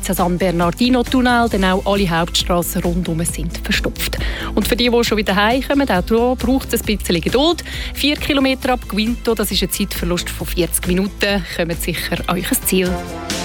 der San Bernardino-Tunnel, denn auch alle Hauptstrassen rundherum sind verstopft. Und für die schon wieder heimkommen, auch hier braucht es ein bisschen Geduld. 4 Kilometer ab Guinto, das ist ein Zeitverlust von 40 Minuten, kommen sicher an euch Ziel.